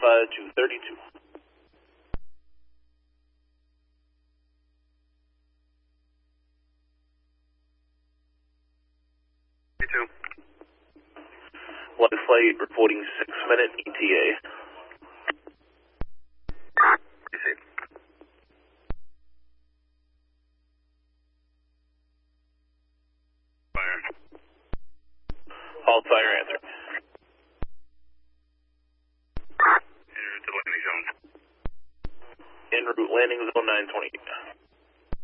Alpha to 32. One flight reporting 6-minute ETA. Fire. Hold fire answer. En route to landing zone. En route landing zone 928.